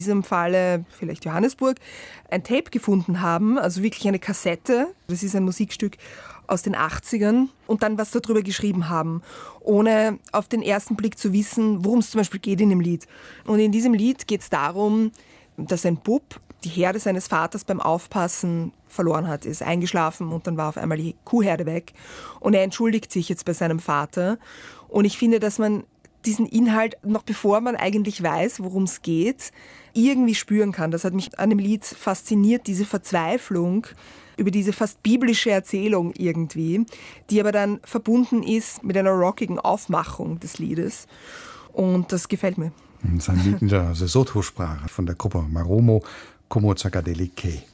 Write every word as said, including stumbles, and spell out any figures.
in diesem Falle vielleicht Johannesburg, ein Tape gefunden haben, also wirklich eine Kassette. Das ist ein Musikstück aus den achtzigern und dann was darüber geschrieben haben, ohne auf den ersten Blick zu wissen, worum es zum Beispiel geht in dem Lied. Und in diesem Lied geht es darum, dass ein Bub die Herde seines Vaters beim Aufpassen verloren hat. Er ist eingeschlafen und dann war auf einmal die Kuhherde weg. Und er entschuldigt sich jetzt bei seinem Vater. Und ich finde, dass man diesen Inhalt, noch bevor man eigentlich weiß, worum es geht, irgendwie spüren kann. Das hat mich an dem Lied fasziniert, diese Verzweiflung über diese fast biblische Erzählung irgendwie, die aber dann verbunden ist mit einer rockigen Aufmachung des Liedes. Und das gefällt mir. Das ist ein Lied in der Sesotho-Sprache von der Gruppe Maromo, Como Tsagadeli Ke.